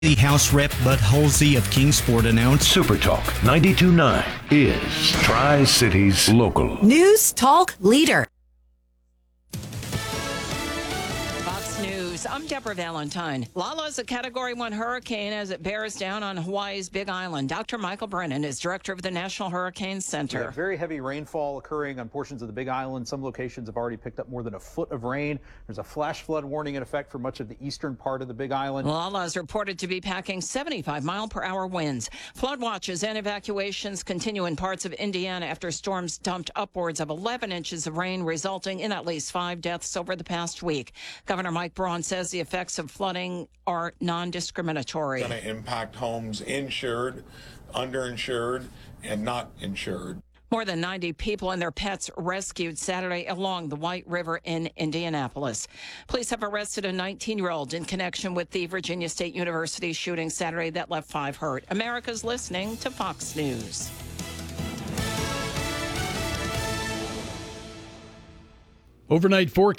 The House Rep Bud Halsey of Kingsport announced Super Talk 92.9 is Tri-Cities Local. News Talk Leader. Fox News, I'm Deborah Valentine. Lala's a Category 1 hurricane as it bears down on Hawaii's Big Island. Dr. Michael Brennan is director of the National Hurricane Center. Very heavy rainfall occurring on portions of the Big Island. Some locations have already picked up more than a foot of rain. There's a flash flood warning in effect for much of the eastern part of the Big Island. Lala is reported to be packing 75-mile-per-hour winds. Flood watches and evacuations continue in parts of Indiana after storms dumped upwards of 11 inches of rain, resulting in at least 5 deaths over the past week. Governor Mike Braun says the effects of flooding are non-discriminatory. It's going to impact homes insured, underinsured, and not insured. More than 90 people and their pets rescued Saturday along the White River in Indianapolis. Police have arrested a 19-year-old in connection with the Virginia State University shooting Saturday that left 5 hurt. America's listening to Fox News. Overnight forecast.